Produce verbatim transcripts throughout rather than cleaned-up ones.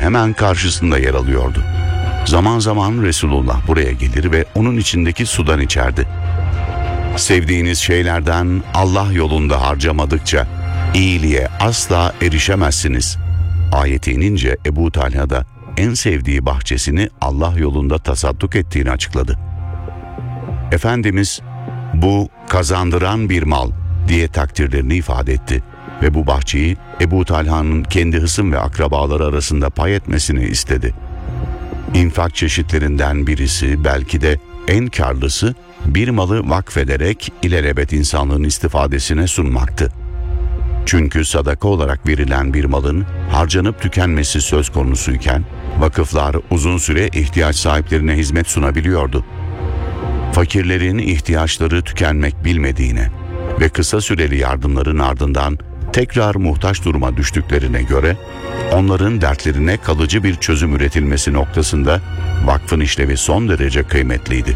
hemen karşısında yer alıyordu. Zaman zaman Resulullah buraya gelir ve onun içindeki sudan içerdi. Sevdiğiniz şeylerden Allah yolunda harcamadıkça iyiliğe asla erişemezsiniz. Ayeti inince Ebu Talha da en sevdiği bahçesini Allah yolunda tasadduk ettiğini açıkladı. Efendimiz bu kazandıran bir mal diye takdirlerini ifade etti ve bu bahçeyi Ebu Talha'nın kendi hısım ve akrabaları arasında pay etmesini istedi. İnfak çeşitlerinden birisi, belki de en karlısı, bir malı vakfederek ilelebet insanlığın istifadesine sunmaktı. Çünkü sadaka olarak verilen bir malın harcanıp tükenmesi söz konusuyken vakıflar uzun süre ihtiyaç sahiplerine hizmet sunabiliyordu. Fakirlerin ihtiyaçları tükenmek bilmediğine ve kısa süreli yardımların ardından tekrar muhtaç duruma düştüklerine göre onların dertlerine kalıcı bir çözüm üretilmesi noktasında vakfın işlevi son derece kıymetliydi.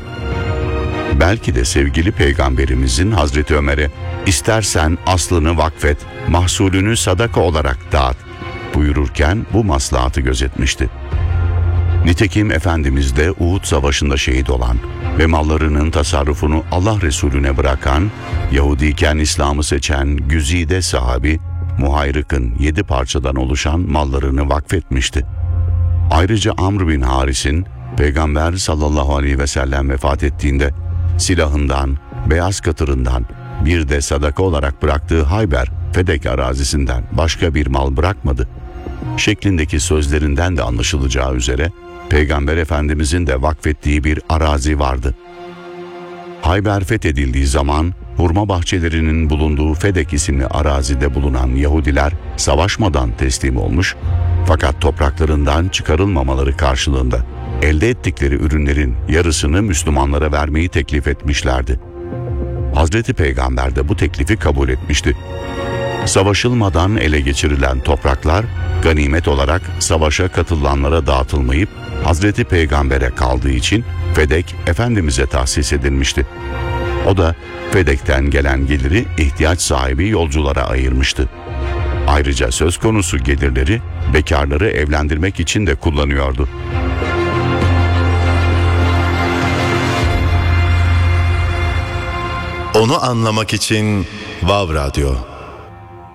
Belki de sevgili Peygamberimizin Hazreti Ömer'e "İstersen aslını vakfet, mahsulünü sadaka olarak dağıt" buyururken bu maslahatı gözetmişti. Nitekim Efendimiz de Uhud Savaşı'nda şehit olan ve mallarının tasarrufunu Allah Resulüne bırakan, Yahudiyken İslam'ı seçen güzide sahabi Muhayrık'ın yedi parçadan oluşan mallarını vakfetmişti. Ayrıca Amr bin Haris'in Peygamber sallallahu aleyhi ve sellem vefat ettiğinde silahından, beyaz katırından, bir de sadaka olarak bıraktığı Hayber, Fedek arazisinden başka bir mal bırakmadı şeklindeki sözlerinden de anlaşılacağı üzere Peygamber Efendimizin de vakfettiği bir arazi vardı. Hayber fethedildiği zaman hurma bahçelerinin bulunduğu Fedek isimli arazide bulunan Yahudiler savaşmadan teslim olmuş, fakat topraklarından çıkarılmamaları karşılığında elde ettikleri ürünlerin yarısını Müslümanlara vermeyi teklif etmişlerdi. Hazreti Peygamber de bu teklifi kabul etmişti. Savaşılmadan ele geçirilen topraklar ganimet olarak savaşa katılanlara dağıtılmayıp Hazreti Peygamber'e kaldığı için Fedek Efendimiz'e tahsis edilmişti. O da Fedek'ten gelen geliri ihtiyaç sahibi yolculara ayırmıştı. Ayrıca söz konusu gelirleri bekarları evlendirmek için de kullanıyordu. Onu anlamak için Vav Radyo.